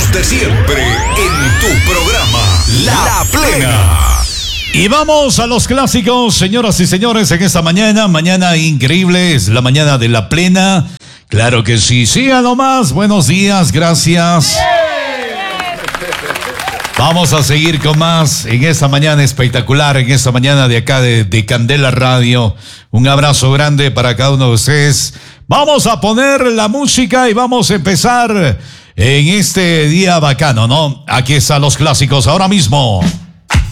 los de siempre en tu programa La Plena. Y vamos a los clásicos, señoras y señores, en esta mañana increíble, es la mañana de La Plena. Claro que sí, sigan nomás, buenos días, gracias. Vamos a seguir con más en esta mañana espectacular, en esta mañana de acá de Candela Radio. Un abrazo grande para cada uno de ustedes. Vamos a poner la música y vamos a empezar en este día bacano, ¿no? Aquí están los clásicos ahora mismo.